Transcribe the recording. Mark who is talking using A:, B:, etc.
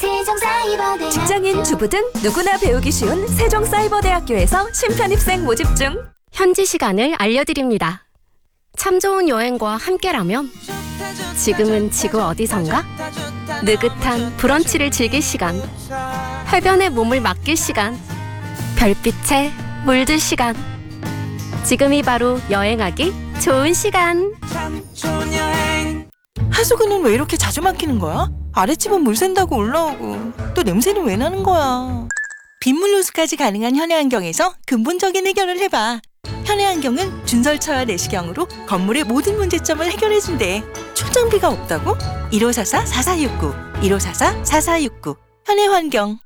A: 세종사이버대학교.
B: 직장인, 주부 등 누구나 배우기 쉬운 세종사이버대학교에서 신편입생 모집 중.
C: 현지 시간을 알려드립니다. 참 좋은 여행과 함께라면 지금은 지구 어디선가? 느긋한 브런치를 즐길 시간, 해변에 몸을 맡길 시간, 별빛에 물들 시간. 지금이 바로 여행하기 좋은 시간.
D: 하수구는 왜 이렇게 자주 막히는 거야? 아랫집은 물 샌다고 올라오고 또 냄새는 왜 나는 거야? 빗물 호수까지 가능한 현해안경에서 근본적인 해결을 해봐. 현해안경은 준설차와 내시경으로 건물의 모든 문제점을 해결해준대. 출장비가 없다고? 1544-4469 1544-4469 현해환경.